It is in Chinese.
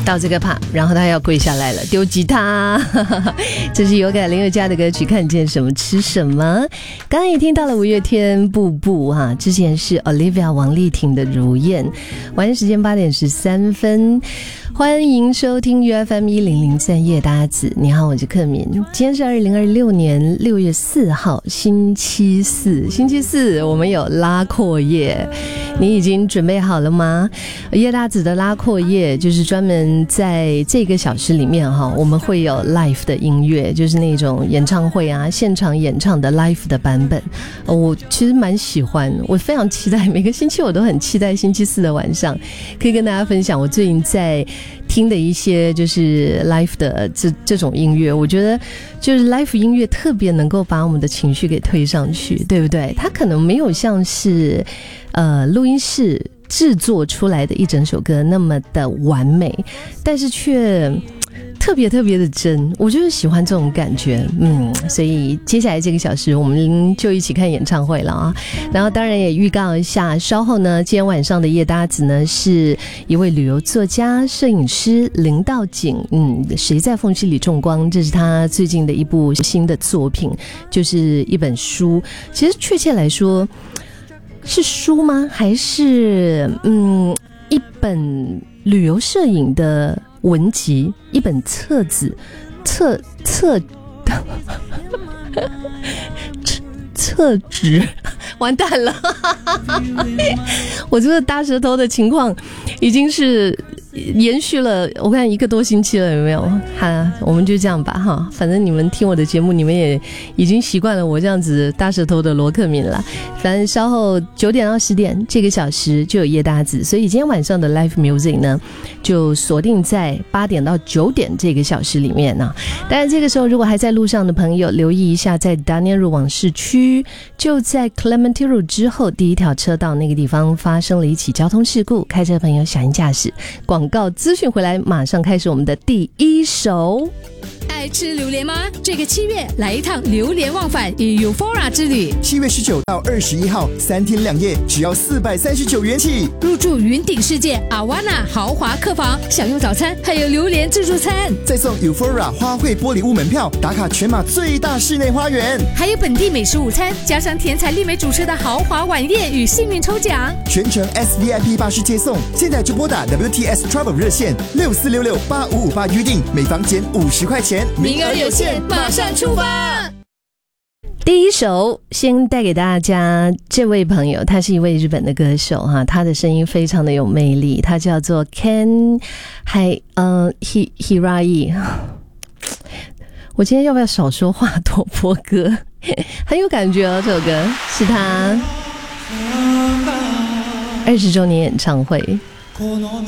到这个 part， 然后他要跪下来了，丢吉他。这是有感林宥嘉的歌曲《看见什么吃什么》。刚刚也听到了五月天《步步》哈，之前是 Olivia 王丽婷的《如燕》。晚上时间8点13分，欢迎收听 UFM1003夜搭子。你好，我是克敏。今天是2026年6月4号，星期四。星期四我们有拉阔夜，你已经准备好了吗？夜搭子的拉阔夜就是专门在这个小时里面哈，我们会有 live 的音乐，就是那种演唱会啊，现场演唱的 live 的版本。我其实蛮喜欢，我非常期待，每个星期我都很期待星期四的晚上可以跟大家分享我最近在听的一些就是 live 的这种音乐。我觉得就是 live 音乐特别能够把我们的情绪给推上去，对不对？它可能没有像是录音室制作出来的一整首歌那么的完美，但是却特别的真，我就是喜欢这种感觉。所以接下来这个小时我们就一起看演唱会了啊。然后当然也预告一下，稍后呢今天晚上的夜搭子呢是一位旅游作家摄影师林道景。谁在缝隙里种光，这是他最近的一部新的作品，就是一本书。其实确切来说是书吗？还是一本旅游摄影的文集，一本册子，厕纸，完蛋了！我这个大舌头的情况已经是延续了，我看1个多星期了，有没有？我们就这样吧哈，反正你们听我的节目，你们也已经习惯了我这样子大舌头的罗克敏了。反正稍后9点到10点这个小时就有夜搭子，所以今天晚上的 live music 呢，就锁定在8点到9点这个小时里面呢。当然这个时候如果还在路上的朋友，留意一下，在 Daniel 往市区，就在 Clementi Road 之后第一条车道那个地方发生了一起交通事故，开车的朋友小心驾驶。广告资讯回来，马上开始我们的第一首。 爱吃榴莲吗？这个7月来一趟榴莲忘返与 Eufora 之旅。 7月19到21号3天2夜，只要439元起。 入住云顶世界 Awana 豪华客房，享用早餐，还有榴莲自助餐， 再送 Eufora 花卉玻璃屋门票，打卡全马最大室内花园， 还有本地美食午餐，加上甜彩丽美主持的豪华晚宴与幸运抽奖， 全程 SVIP 巴士接送。现在就拨打 WTS Travel 热线64668558预定，每房减50块钱， 名额有限，马上出发。 第一首先带给大家，这位朋友他是一位日本的歌手哈，他的声音非常的有魅力，他叫做 Ken Hirai。 我今天要不要少说话多播歌？很有感觉哦，这首歌是他20周年演唱会